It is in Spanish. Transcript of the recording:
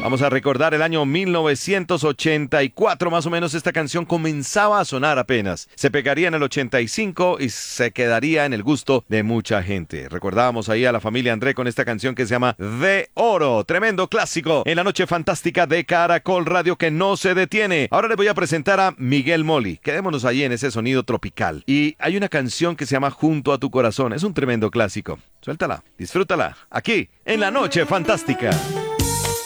Vamos a recordar el año 1984, más o menos esta canción comenzaba a sonar apenas. Se pegaría en el 85 y se quedaría en el gusto de mucha gente. Recordábamos ahí a la familia André con esta canción que se llama De Oro, tremendo clásico en la noche fantástica de Caracol Radio que no se detiene. Ahora les voy a presentar a Miguel Moli. Quedémonos ahí en ese sonido tropical. Y hay una canción que se llama Junto a tu corazón. Es un tremendo clásico. Suéltala, disfrútala, aquí en la noche fantástica.